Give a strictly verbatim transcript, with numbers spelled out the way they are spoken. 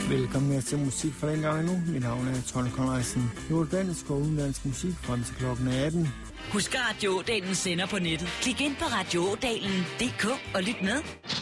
Velkommen til musik for den gang nu. Mit navn er Tony Conradsen. Jordansk og udenlandsk musik frem til klokken atten. Husk, at Radio Ådalen sender på nettet. Klik ind på radio ådalen punktum d k og lyt med.